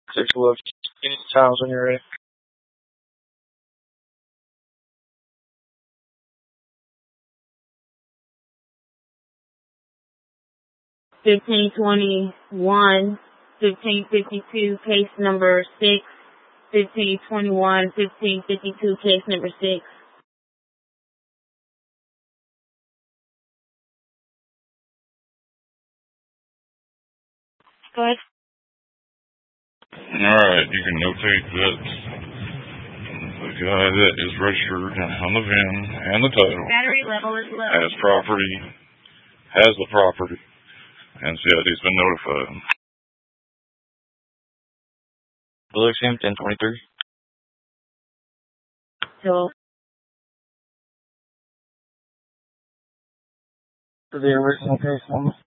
6 left times when you're ready. $15.21, $15.52, case number 6, $15.21, $15.52, case number 6. Go ahead. Alright, you can notate that the guy that is registered on the VIN and the title Battery level is low. has the property, and CID's been notified. Blue Exam 1023. So, For the original case number.